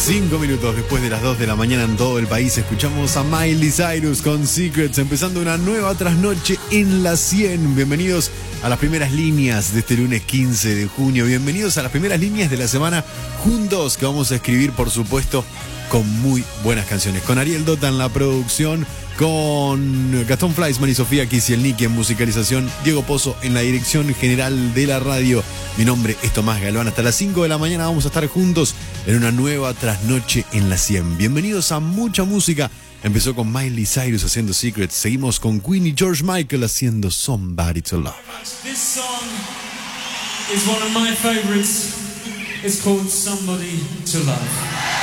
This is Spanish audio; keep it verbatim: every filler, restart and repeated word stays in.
Cinco minutos después de las dos de la mañana en todo el país, escuchamos a Miley Cyrus con Secrets, empezando una nueva trasnoche en la cien. Bienvenidos a las primeras líneas de este lunes quince de junio. Bienvenidos a las primeras líneas de la semana juntos, que vamos a escribir, por supuesto, con muy buenas canciones. Con Ariel Dota en la producción, con Gastón Fleischmann y Sofía Kisielniki en musicalización, Diego Pozo en la dirección general de la radio. Mi nombre es Tomás Galván. Hasta las cinco de la mañana vamos a estar juntos en una nueva trasnoche en la cien. Bienvenidos a mucha música. Empezó con Miley Cyrus haciendo Secrets. Seguimos con Queen y George Michael haciendo Somebody to Love. This song is one of my favorites. It's called Somebody to Love.